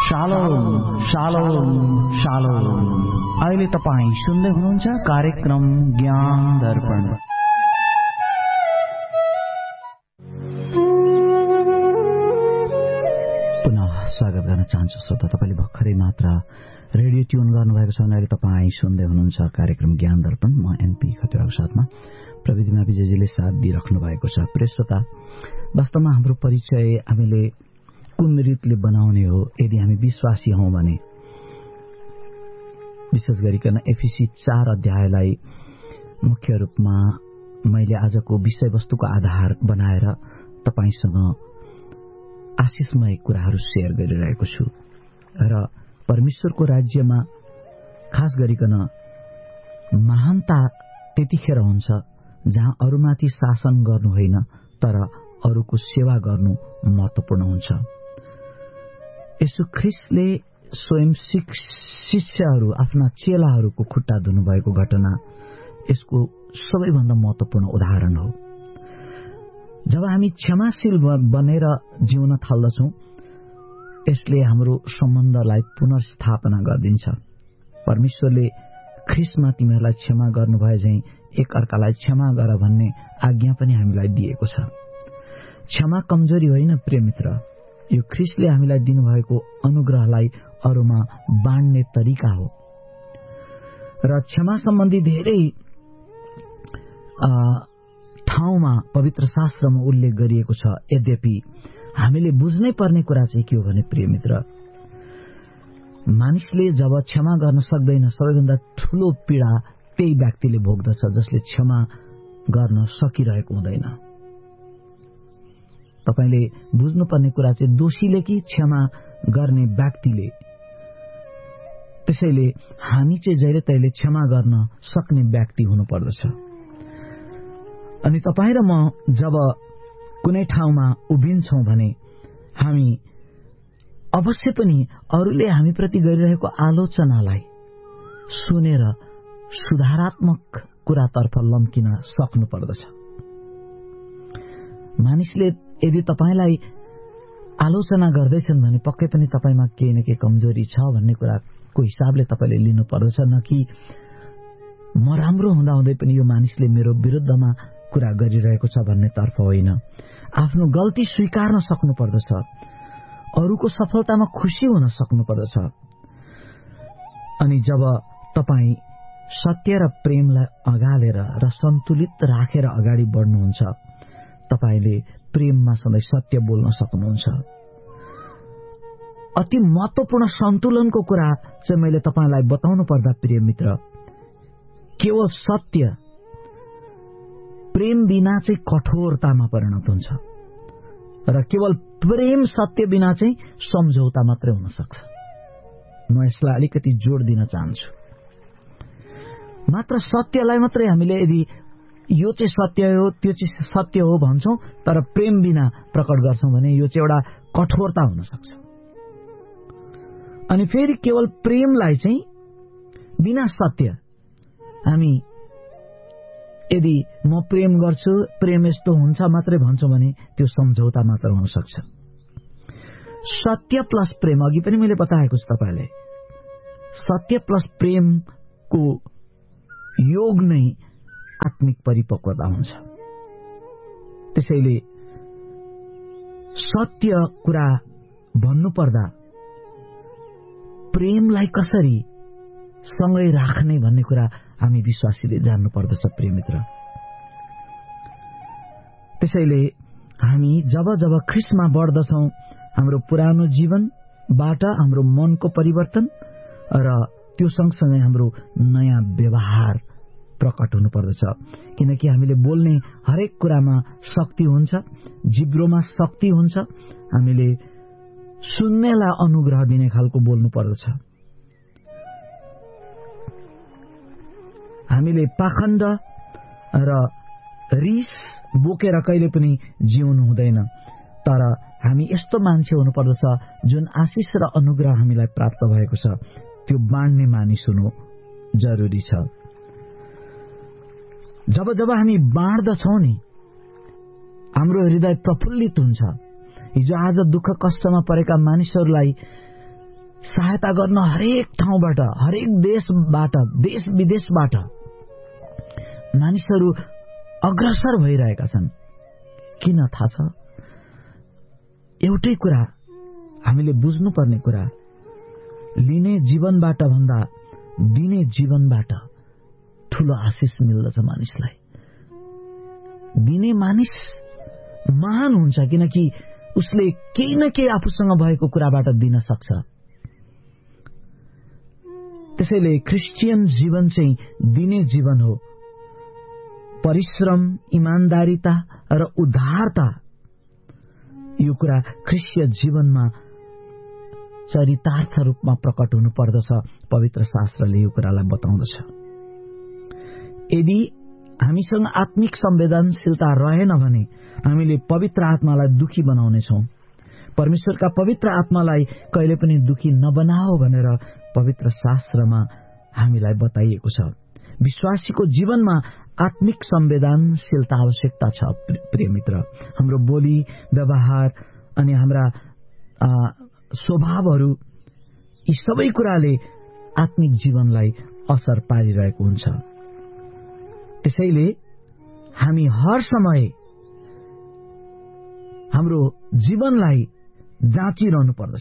Shalom shalom shalom. अहिले तपाईं सुन्दै हुनुहुन्छ कार्यक्रम ज्ञान दर्पण। पुनः स्वागत गर्न चाहन्छु श्रोता, तपाईले भर्खरै मात्र रेडियो ट्युन गर्नुभएको छ। अहिले तपाईं सुन्दै हुनुहुन्छ कार्यक्रम ज्ञान दर्पण। म एनपी खतराको साथमा प्रविधिमा विजयजीले साथ दिइराख्नु भएको छ। प्रिय श्रोता, वास्तवमा हाम्रो परिचय हामीले कुन रीतिले बनाउने हो? यदि हामी विश्वासी हौं भने विशेष गरिकन एफिसी 4 अध्यायलाई मुख्य रूपमा मैले आजको विषयवस्तुको आधार बनाएर तपाईसँग आशिषमय कुराहरू शेयर गरिरहेको छु। र परमेश्वरको राज्यमा खास गरिकन महानता त्यतिखेर हुन्छ जहाँ अरूमाथि शासन गर्नु होइन, तर अरूको सेवा गर्नु महत्त्वपूर्ण हुन्छ। यसु ख्रिस्टले स्वयं शिष्यहरू, आफ्ना चेलाहरूको खुट्टा धुनुभएको घटना यसको सबैभन्दा महत्त्वपूर्ण उदाहरण हो। जब हामी क्षमाशील बनेर जिउन थाल्दछौं, यसले हाम्रो सम्बन्धलाई पुनर्स्थापना गरिदिन्छ। परमेश्वरले ख्रिस्टमा तिमीहरूलाई क्षमा गर्नुभए झैं एक अर्कालाई क्षमा गर भन्ने आज्ञा पनि हामीलाई दिएको छ। क्षमा कमजोरी होइन प्रिय मित्र, यो ख्रिस्टले हामीलाई दिनुभएको अनुग्रहलाई अरूमा बाँड्ने तरिका हो। र क्षमा सम्बन्धी धेरै ठाउँमा पवित्र शास्त्रमा उल्लेख गरिएको छ। यद्यपि हामीले बुझ्नै पर्ने कुरा चाहिँ के हो भने प्रिय मित्र, मानिसले जब क्षमा गर्न सक्दैन, सबैभन्दा ठूलो पीडा त्यही व्यक्तिले भोग्दछ जसले क्षमा गर्न सकिरहेको हुँदैन। तपाईले बुझ्नुपर्ने कुरा चाहिँ दोषीले कि क्षमा गर्ने व्यक्तिले। त्यसैले हामी चाहिँ जहिले तहिले क्षमा गर्न सक्ने व्यक्ति हुनुपर्दछ। अनि तपाईँ र म जब कुनै ठाउँमा उभिन्छौं भने हामी अवश्य पनि अरूले हामीप्रति गरिरहेको आलोचनालाई सुनेर सुधारात्मक कुरातर्फ लम्किन सक्नु पर्दछ। मानिसले यदि तपाईलाई आलोचना गर्दैछन् भने पक्कै पनि तपाईमा केही न केही कमजोरी छ भन्ने कुराको हिसाबले तपाईले लिनु पर्दछ, न कि म राम्रो हुँदाहुँदै पनि यो मानिसले मेरो विरुद्धमा कुरा गरिरहेको छ भन्ने तर्फ होइन। आफ्नो गल्ती स्वीकार्न सक्नु पर्दछ, अरूको सफलतामा खुसी हुन सक्नु पर्दछ। अनि जब तपाईँ सत्य र प्रेमलाई अगालेर र सन्तुलित राखेर अगाडि बढ्नुहुन्छ, तपाईले प्रेममा सधैँ सत्य बोल्न सक्नुहुन्छ। अति महत्त्वपूर्ण सन्तुलनको कुरा चाहिँ मैले तपाईलाई बताउनु पर्दा प्रिय मित्र, केवल सत्य प्रेम बिना चाहिँ कठोरतामा परिणत हुन्छ, र केवल प्रेम सत्य बिना चाहिँ सम्झौता मात्रै हुन सक्छ। म यसलाई अलिकति जोड दिन चाहन्छु। मात्र सत्यलाई मात्रै हामीले यदि यो चाहिँ सत्य हो, त्यो चाहिँ सत्य हो भन्छौं, तर प्रेम बिना प्रकट गर्छौं भने यो चाहिँ एउटा कठोरता हुन सक्छ। अनि फेरि केवल प्रेमलाई चाहिँ बिना सत्य हामी यदि म प्रेम गर्छु, प्रेम यस्तो हुन्छ मात्रै भन्छौं भने त्यो सम्झौता मात्र हुन सक्छ। सत्य प्लस प्रेम, अघि पनि मैले बताएको छु तपाईलाई, सत्य प्लस प्रेमको योग नै आत्मिक परिपक्वता हुन्छ। त्यसैले सत्य कुरा भन्नुपर्दा प्रेमलाई कसरी सँगै राख्ने भन्ने कुरा हामी विश्वासीले जान्नु पर्दछ प्रिय मित्र। त्यसैले हामी जब जब ख्रिस्टमा बढ्दछौं, हाम्रो पुरानो जीवनबाट हाम्रो मनको परिवर्तन र त्यो सँगसँगै हाम्रो नयाँ व्यवहार प्रकट हुनु पर्दछ। किनकि हामीले बोल्ने हरेक कुरामा शक्ति हुन्छ, जिब्रोमा शक्ति हुन्छ। हामीले सुन्नेलाई अनुग्रह दिने खालको बोल्नु पर्दछ। हामीले पाखण्ड र रिस बोकेर कहिले पनि जिउनु हुँदैन, तर हामी यस्तो मान्छे हुनुपर्दछ जुन आशिष र अनुग्रह हामीलाई प्राप्त भएको छ त्यो बाँड्ने मानिस हुनु जरुरी छ। जब जब हामी बाँड्दछौं नि, हाम्रो हृदय प्रफुल्लित हुन्छ। हिजो आज दुःख कष्टमा परेका मानिसहरूलाई सहायता गर्न हरेक ठाउँबाट, हरेक देशबाट, देश विदेशबाट मानिसहरू अग्रसर भइरहेका छन्। किन थाहा छ? एउटै कुरा हामीले बुझ्नुपर्ने कुरा, लिने जीवनबाट भन्दा दिने जीवनबाट ठूलो आशिष मिल्दछ मानिसलाई। दिने मानिस महान हुन्छ किनकि उसले केही न केही आफूसँग भएको कुराबाट दिन सक्छ। त्यसैले क्रिस्चियन जीवन चाहिँ दिने जीवन हो। परिश्रम, इमानदारिता र उदारता यो कुरा क्रिस्चियन जीवनमा चरितार्थ रूपमा प्रकट हुनु पर्दछ। पवित्र शास्त्रले यो कुरालाई बताउँदछ। यदि हामीसँग आत्मिक संवेदनशीलता रहेन भने हामीले पवित्र आत्मालाई दुखी बनाउनेछौं। परमेश्वरका पवित्र आत्मालाई कहिले पनि दुखी नबनाओ भनेर पवित्र शास्त्रमा हामीलाई बताइएको छ। विश्वासीको जीवनमा आत्मिक संवेदनशीलता आवश्यकता छ। प्रिय मित्र, हाम्रो बोली व्यवहार अनि हाम्रा स्वभावहरू यी सबै कुराले आत्मिक जीवनलाई असर पारिरहेको हुन्छ। त्यसैले हामी हर समय हाम्रो जीवनलाई जाँचिरहनु पर्दछ।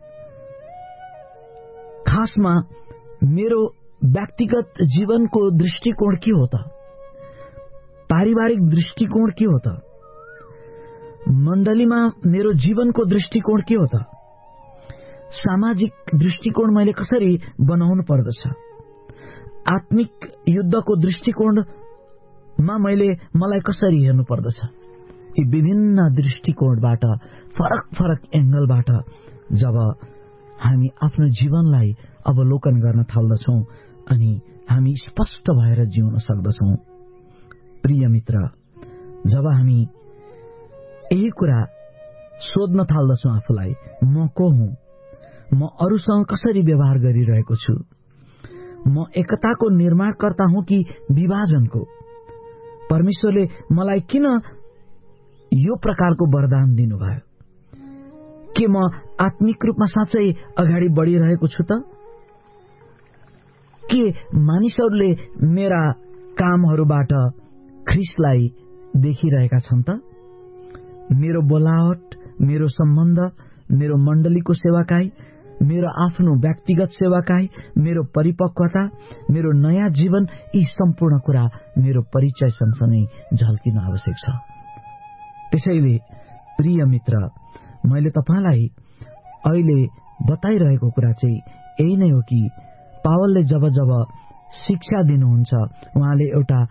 खासमा मेरो व्यक्तिगत जीवनको दृष्टिकोण के हो त? पारिवारिक दृष्टिकोण के हो त? मण्डलीमा मेरो जीवनको दृष्टिकोण के हो त? सामाजिक दृष्टिकोण मैले कसरी बनाउनु पर्दछ? आत्मिक युद्धको दृष्टिकोणमा मलाई कसरी हेर्नु पर्दछ? यी विभिन्न दृष्टिकोणबाट, फरक फरक एंगलबाट जब हामी आफ्नो जीवनलाई अवलोकन गर्न थाल्दछौं अनि हामी स्पष्ट भएर जिउन सक्दछौं। प्रिय मित्र, जब हामी यही कुरा सोध्न थाल्दछौं आफूलाई, म को हुँ? म अरूसँग कसरी व्यवहार गरिरहेको छु? म एकताको निर्माणकर्ता हुँ कि विभाजनको? परमेश्वरले मलाई किन यो प्रकारको वरदान दिनुभयो? के म आत्मिक रूपमा साँच्चै अगाडि बढिरहेको छु त? के मानिसहरूले मेरा कामहरूबाट ख्रीष्टलाई देखिरहेका छन् त? मेरो बोलावट, मेरो सम्बन्ध, मेरो मण्डलीको सेवाकाई, मेरो आफ्नो व्यक्तिगत सेवाकाई, मेरो परिपक्वता, मेरो नयाँ जीवन, यी सम्पूर्ण कुरा मेरो परिचय सँगसँगै झल्किन आवश्यक छ। त्यसैले प्रिय मित्र, मैले तपाईलाई अहिले बताइरहेको कुरा चाहिँ यही नै हो कि पावलले जब जब शिक्षा दिनुहुन्छ, उहाँले एउटा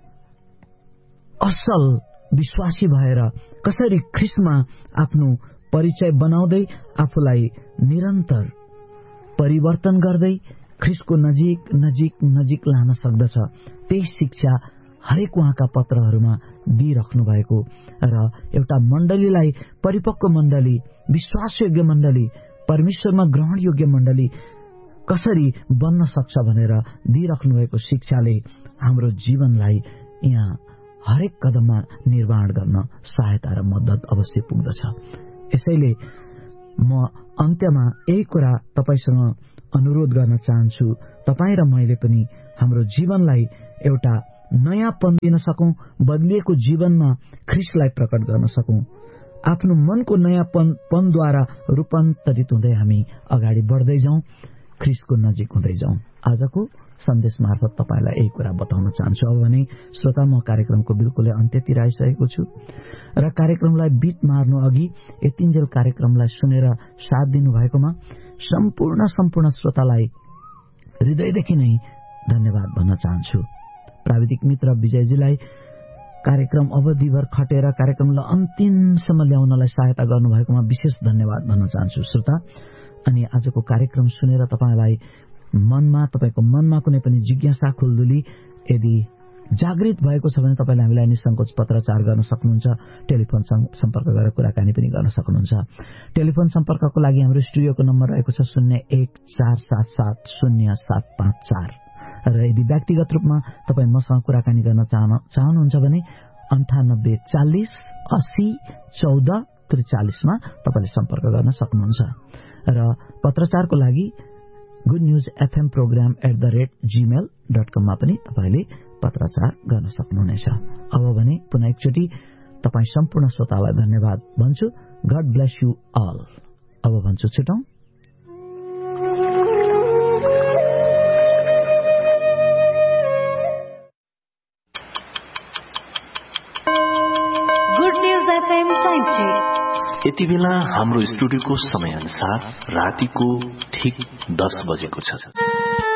असल विश्वासी भएर कसरी ख्रीष्टमा आफ्नो परिचय बनाउँदै आफूलाई निरन्तर परिवर्तन गर्दै ख्रीष्टको नजिक नजिक नजिक लान सक्दछ, त्यही शिक्षा हरेक उहाँका पत्रहरूमा दिइराख्नु भएको र एउटा मण्डलीलाई परिपक्व मण्डली, विश्वासयोग्य मण्डली, परमेश्वरमा ग्रहण योग्य मण्डली कसरी बन्न सक्छ भनेर दिइराख्नु भएको शिक्षाले हाम्रो जीवनलाई यहाँ हरेक कदममा निर्माण गर्न सहायता र मद्दत अवश्य पुग्दछ। यसैले म अन्त्यमा यही कुरा तपाईसँग अनुरोध गर्न चाहन्छु, तपाईँ र मैले पनि हाम्रो जीवनलाई एउटा नयाँपन दिन सकौं, बदलिएको जीवनमा ख्रीष्टलाई प्रकट गर्न सकौं, आफ्नो मनको नयाँपनद्वारा रूपान्तरित हुँदै हामी अगाडि बढ्दै जाउँ, ख्रीष्टको नजिक हुँदै जाउँ। आजको सन्देश मार्फत तपाईलाई यही कुरा बताउन चाहन्छु। अब भने श्रोता, म कार्यक्रमको बिल्कुलै अन्त्यतिर आइसकेको छु र कार्यक्रमलाई बीट मार्नु अघि यतिन्जेल कार्यक्रमलाई सुनेर साथ दिनु भएकोमा सम्पूर्ण श्रोतालाई हृदयदेखि नै धन्यवाद भन्न चाहन्छु। प्राविधिक मित्र विजयजीलाई कार्यक्रम अवधिभर खटेर कार्यक्रमलाई अन्तिमसम्म ल्याउनलाई सहायता गर्नुभएकोमा विशेष धन्यवाद भन्न चाहन्छु। श्रोता, अनि आजको कार्यक्रम सुनेर तपाईको मनमा कुनै पनि जिज्ञासा, खुल्दुली यदि जागृत भएको छ भने तपाईले हामीलाई निसंकोच पत्रचार गर्न सक्नुहुन्छ। टेलिफोन सम्पर्क गरेर कुराकानी पनि गर्न सक्नुहुन्छ। टेलिफोन सम्पर्कको लागि हाम्रो स्टुडियोको नम्बर रहेको छ 0147700754 र यदि व्यक्तिगत रूपमा तपाई मसँग कुराकानी गर्न चाहनुहुन्छ भने 9840801443 मा तपाईले सम्पर्क गर्न सक्नुहुन्छ। र पत्रचारको लागि goodnewsfmprogram@gmail.com मा पनि तपाईले पत्रचार गर्न सक्नुहुनेछ। अब भने पुनः एकचोटि तपाई सम्पूर्ण श्रोतालाई धन्यवाद भन्छु। God bless you all. अब भन्छु छुटौं। यति बेला हाम्रो स्टुडियोको समय अनुसार रातिको ठीक 10 बजेको छ।